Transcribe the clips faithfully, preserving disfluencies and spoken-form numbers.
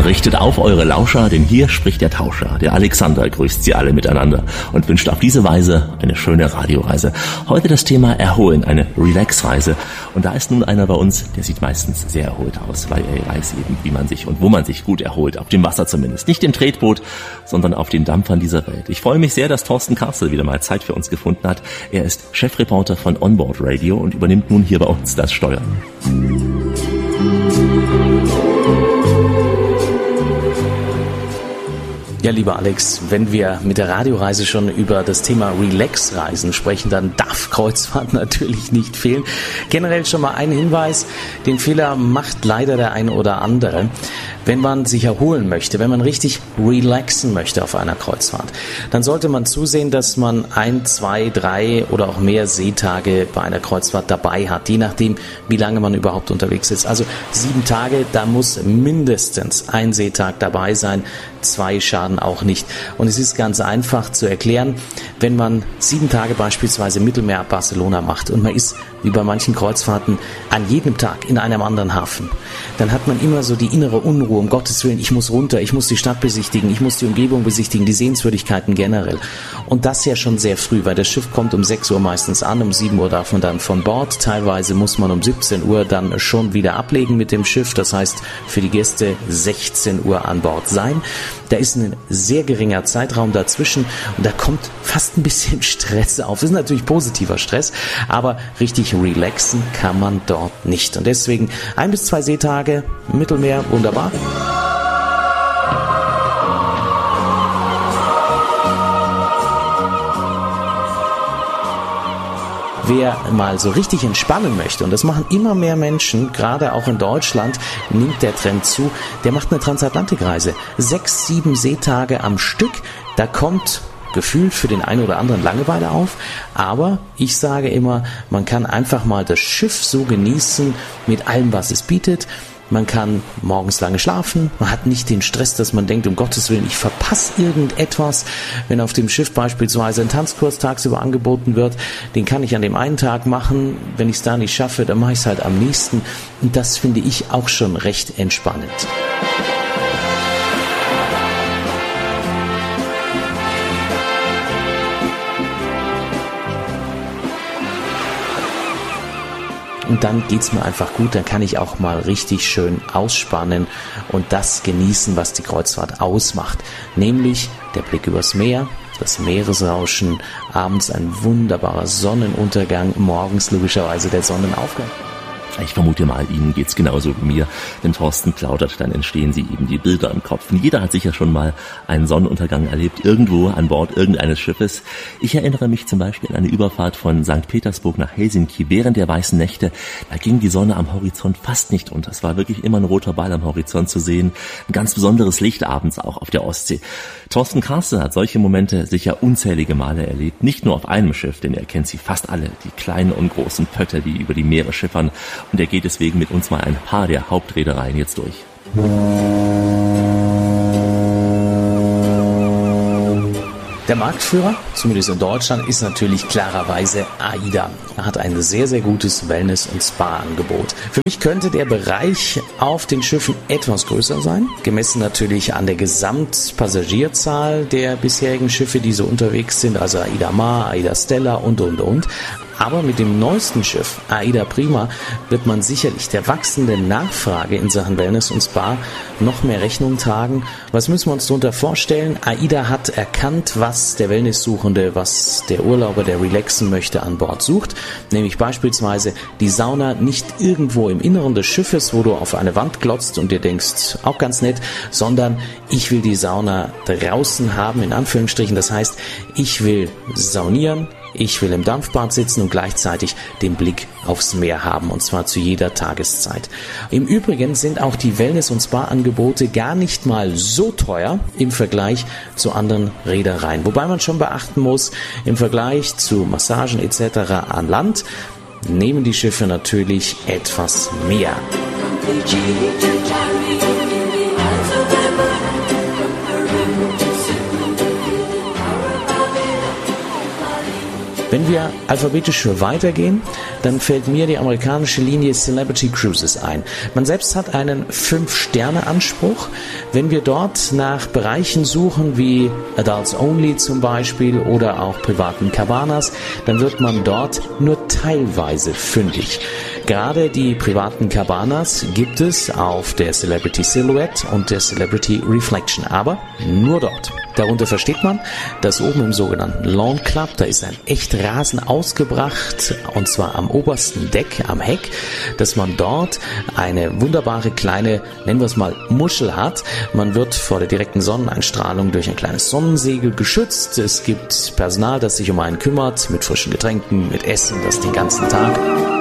Richtet auf eure Lauscher, denn hier spricht der Tauscher. Der Alexander grüßt sie alle miteinander und wünscht auf diese Weise eine schöne Radioreise. Heute das Thema Erholen, eine Relax-Reise. Und da ist nun einer bei uns, der sieht meistens sehr erholt aus, weil er weiß eben, wie man sich und wo man sich gut erholt. Auf dem Wasser zumindest. Nicht im Tretboot, sondern auf den Dampfern dieser Welt. Ich freue mich sehr, dass Thorsten Karstel wieder mal Zeit für uns gefunden hat. Er ist Chefreporter von Onboard Radio und übernimmt nun hier bei uns das Steuern. Ja, lieber Alex, wenn wir mit der Radioreise schon über das Thema Relax-Reisen sprechen, dann darf Kreuzfahrt natürlich nicht fehlen. Generell schon mal ein Hinweis, den Fehler macht leider der eine oder andere. Wenn man sich erholen möchte, wenn man richtig relaxen möchte auf einer Kreuzfahrt, dann sollte man zusehen, dass man ein, zwei, drei oder auch mehr Seetage bei einer Kreuzfahrt dabei hat, je nachdem, wie lange man überhaupt unterwegs ist. Also sieben Tage, da muss mindestens ein Seetag dabei sein, zwei schaden auch nicht. Und es ist ganz einfach zu erklären, wenn man sieben Tage beispielsweise Mittelmeer ab Barcelona macht und man ist, wie bei manchen Kreuzfahrten, an jedem Tag in einem anderen Hafen, dann hat man immer so die innere Unruhe, um Gottes Willen, ich muss runter, ich muss die Stadt besichtigen, ich muss die Umgebung besichtigen, die Sehenswürdigkeiten generell. Und das ja schon sehr früh, weil das Schiff kommt um sechs Uhr meistens an, um sieben Uhr darf man dann von Bord, teilweise muss man um siebzehn Uhr dann schon wieder ablegen mit dem Schiff, das heißt für die Gäste sechzehn Uhr an Bord sein. Da ist ein sehr geringer Zeitraum dazwischen und da kommt fast ein bisschen Stress auf. Das ist natürlich positiver Stress, aber richtig relaxen kann man dort nicht. Und deswegen ein bis zwei Seetage, Mittelmeer, wunderbar. Wer mal so richtig entspannen möchte, und das machen immer mehr Menschen, gerade auch in Deutschland, nimmt der Trend zu, der macht eine Transatlantikreise. Sechs, sieben Seetage am Stück, da kommt gefühlt für den einen oder anderen Langeweile auf, aber ich sage immer, man kann einfach mal das Schiff so genießen mit allem, was es bietet. Man kann morgens lange schlafen, man hat nicht den Stress, dass man denkt, um Gottes Willen, ich verpasse irgendetwas. Wenn auf dem Schiff beispielsweise ein Tanzkurs tagsüber angeboten wird, den kann ich an dem einen Tag machen. Wenn ich es da nicht schaffe, dann mache ich es halt am nächsten. Und das finde ich auch schon recht entspannend. Und dann geht's mir einfach gut, dann kann ich auch mal richtig schön ausspannen und das genießen, was die Kreuzfahrt ausmacht. Nämlich der Blick übers Meer, das Meeresrauschen, abends ein wunderbarer Sonnenuntergang, morgens logischerweise der Sonnenaufgang. Ich vermute mal, Ihnen geht's genauso wie mir. Wenn Thorsten plaudert, dann entstehen Sie eben die Bilder im Kopf. Und jeder hat sicher schon mal einen Sonnenuntergang erlebt, irgendwo an Bord irgendeines Schiffes. Ich erinnere mich zum Beispiel an eine Überfahrt von Sankt Petersburg nach Helsinki während der weißen Nächte. Da ging die Sonne am Horizont fast nicht unter. Es war wirklich immer ein roter Ball am Horizont zu sehen. Ein ganz besonderes Licht abends auch auf der Ostsee. Thorsten Karstel hat solche Momente sicher unzählige Male erlebt. Nicht nur auf einem Schiff, denn er kennt sie fast alle. Die kleinen und großen Pötte, die über die Meere schiffern. Und er geht deswegen mit uns mal ein paar der Hauptreedereien jetzt durch. Der Marktführer, zumindest in Deutschland, ist natürlich klarerweise AIDA. Er hat ein sehr, sehr gutes Wellness- und Spa-Angebot. Für mich könnte der Bereich auf den Schiffen etwas größer sein, gemessen natürlich an der Gesamtpassagierzahl der bisherigen Schiffe, die so unterwegs sind, also AIDA Mar, AIDA Stella und, und, und. Aber mit dem neuesten Schiff, AIDA Prima, wird man sicherlich der wachsenden Nachfrage in Sachen Wellness und Spa noch mehr Rechnung tragen. Was müssen wir uns darunter vorstellen? AIDA hat erkannt, was der Wellnesssuchende, was der Urlauber, der relaxen möchte, an Bord sucht. Nämlich beispielsweise die Sauna nicht irgendwo im Inneren des Schiffes, wo du auf eine Wand glotzt und dir denkst, auch ganz nett, sondern ich will die Sauna draußen haben, in Anführungsstrichen. Das heißt, ich will saunieren, ich will im Dampfbad sitzen und gleichzeitig den Blick aufs Meer haben, und zwar zu jeder Tageszeit. Im Übrigen sind auch die Wellness- und Spa-Angebote gar nicht mal so teuer im Vergleich zu anderen Reedereien. Wobei man schon beachten muss, im Vergleich zu Massagen et cetera an Land nehmen die Schiffe natürlich etwas mehr. Wenn wir alphabetisch weitergehen, dann fällt mir die amerikanische Linie Celebrity Cruises ein. Man selbst hat einen fünf-Sterne-Anspruch. Wenn wir dort nach Bereichen suchen, wie Adults Only zum Beispiel oder auch privaten Cabanas, dann wird man dort nur teilweise fündig. Gerade die privaten Cabanas gibt es auf der Celebrity Silhouette und der Celebrity Reflection, aber nur dort. Darunter versteht man, dass oben im sogenannten Lawn Club, da ist ein echt Rasen ausgebracht, und zwar am obersten Deck, am Heck, dass man dort eine wunderbare kleine, nennen wir es mal, Muschel hat. Man wird vor der direkten Sonneneinstrahlung durch ein kleines Sonnensegel geschützt. Es gibt Personal, das sich um einen kümmert, mit frischen Getränken, mit Essen, das den ganzen Tag.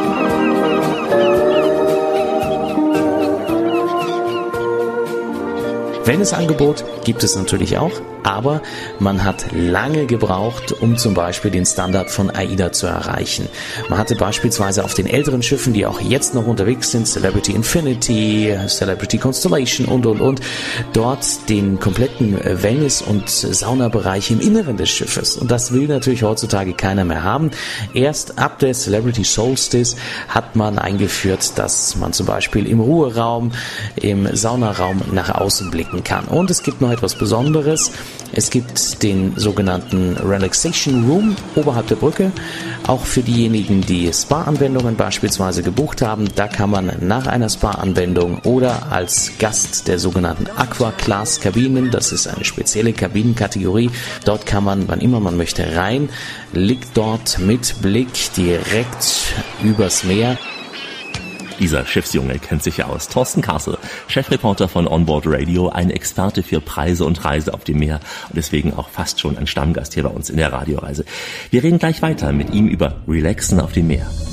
Wellnessangebot gibt es natürlich auch, aber man hat lange gebraucht, um zum Beispiel den Standard von AIDA zu erreichen. Man hatte beispielsweise auf den älteren Schiffen, die auch jetzt noch unterwegs sind, Celebrity Infinity, Celebrity Constellation und, und, und, dort den kompletten Wellness- und Saunabereich im Inneren des Schiffes. Und das will natürlich heutzutage keiner mehr haben. Erst ab der Celebrity Solstice hat man eingeführt, dass man zum Beispiel im Ruheraum, im Saunaraum nach außen blicken kann. Und es gibt noch etwas Besonderes. Es gibt den sogenannten Relaxation Room oberhalb der Brücke. Auch für diejenigen, die Spa-Anwendungen beispielsweise gebucht haben, da kann man nach einer Spa-Anwendung oder als Gast der sogenannten Aqua-Class-Kabinen, das ist eine spezielle Kabinenkategorie, dort kann man, wann immer man möchte, rein, liegt dort mit Blick direkt übers Meer. Dieser Schiffsjunge kennt sich ja aus. Thorsten Kassel, Chefreporter von Onboard Radio, ein Experte für Preise und Reise auf dem Meer und deswegen auch fast schon ein Stammgast hier bei uns in der Radioreise. Wir reden gleich weiter mit ihm über Relaxen auf dem Meer.